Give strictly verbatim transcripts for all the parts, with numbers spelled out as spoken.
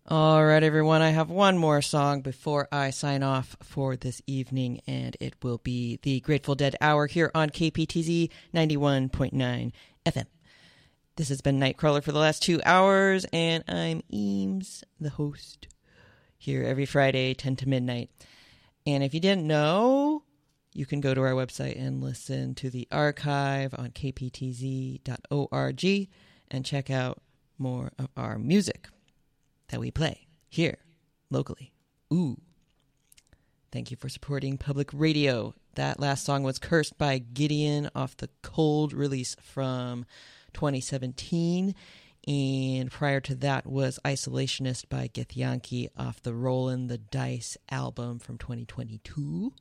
All right, everyone, I have one more song before I sign off for this evening, and it will be the Grateful Dead Hour here on K P T Z ninety-one point nine F M. This has been Nightcrawler for the last two hours, and I'm Eames, the host, here every Friday, ten to midnight. And if you didn't know, you can go to our website and listen to the archive on k p t z dot org and check out more of our music that we play here locally. Ooh. Thank you for supporting public radio. That last song was Cursed by Gideon off the Cold release from twenty seventeen. And prior to that was Isolationist by Githyanki off the Rollin' the Dice album from twenty twenty-two.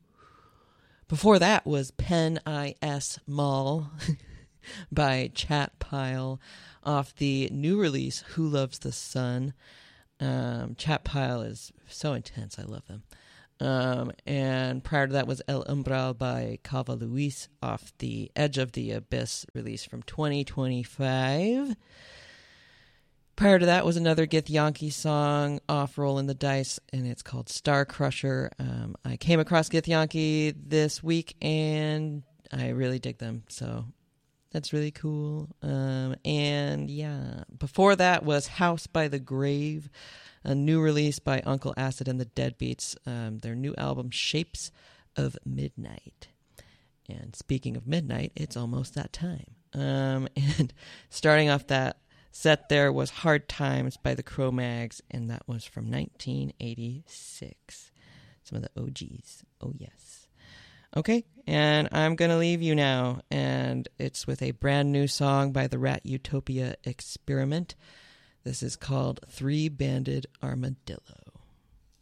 Before that was Pen I S Mall by Chat Pile off the new release Who Loves the Sun. Um, Chat Pile is so intense. I love them. Um, and prior to that was El Umbral by Calva Luis off the Edge of the Abyss release from twenty twenty-five. Prior to that was another Githyanki song off Rollin' the Dice, and it's called Star Crusher. Um, I came across Githyanki this week, and I really dig them, so that's really cool. Um, and yeah, before that was House by the Grave, a new release by Uncle Acid and the Deadbeats, um, their new album Shapes of Midnight. And speaking of midnight, it's almost that time. Um, and starting off that set there was Hard Times by the Cro-Mags, and that was from nineteen eighty-six. Some of the O Gs. Oh, yes. Okay, and I'm going to leave you now, and it's with a brand new song by the Rat Utopia Experiment. This is called Three-Banded Armadillo.